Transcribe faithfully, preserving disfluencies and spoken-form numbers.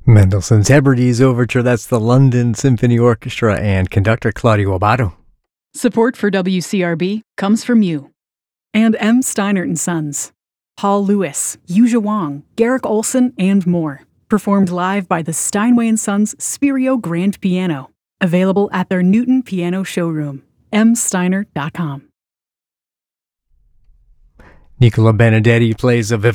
Mendelssohn's Hebrides Overture, that's the London Symphony Orchestra and conductor Claudio Abbado. Support for W C R B comes from you. And M. Steinert and Sons. Paul Lewis, Yuja Wang, Garrick Olson, and more. Performed live by the Steinway and Sons Spirio Grand Piano. Available at their Newton Piano Showroom. m steiner dot com. Nicola Benedetti plays a